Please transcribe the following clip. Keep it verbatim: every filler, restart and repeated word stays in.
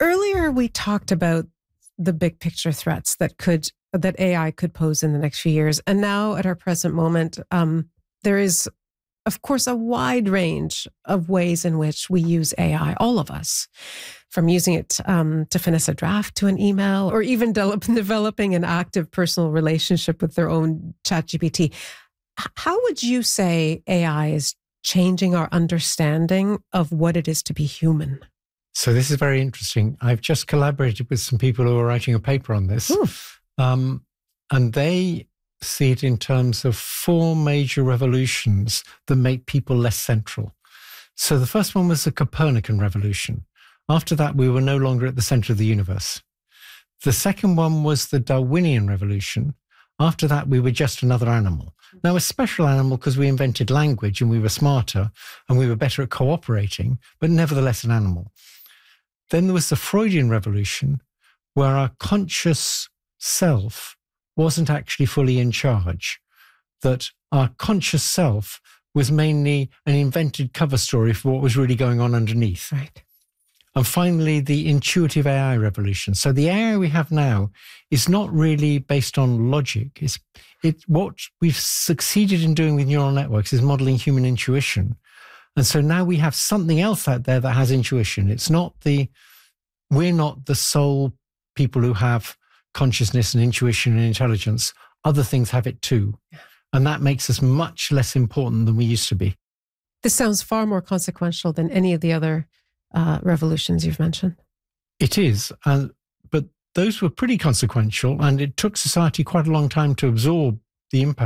Earlier, we talked about the big picture threats that could that A I could pose in the next few years. And now at our present moment, um, there is, of course, a wide range of ways in which we use A I, all of us, from using it um, to finesse a draft to an email, or even de- developing an active personal relationship with their own ChatGPT. H- How would you say A I is changing our understanding of what it is to be human? So this is very interesting. I've just collaborated with some people who are writing a paper on this. Um, and they see it in terms of four major revolutions that make people less central. So the first one was the Copernican revolution. After that, we were no longer at the center of the universe. The second one was the Darwinian revolution. After that, we were just another animal. Now, a special animal because we invented language and we were smarter and we were better at cooperating, but nevertheless an animal. Then there was the Freudian revolution, where our conscious self wasn't actually fully in charge, that our conscious self was mainly an invented cover story for what was really going on underneath. Right. And finally, the intuitive A I revolution. So the A I we have now is not really based on logic. It's, it, what we've succeeded in doing with neural networks is modeling human intuition. And so now we have something else out there that has intuition. It's not the, we're not the sole people who have consciousness and intuition and intelligence. Other things have it too. And that makes us much less important than we used to be. This sounds far more consequential than any of the other uh, revolutions you've mentioned. It is. Uh, but those were pretty consequential, and it took society quite a long time to absorb the impact.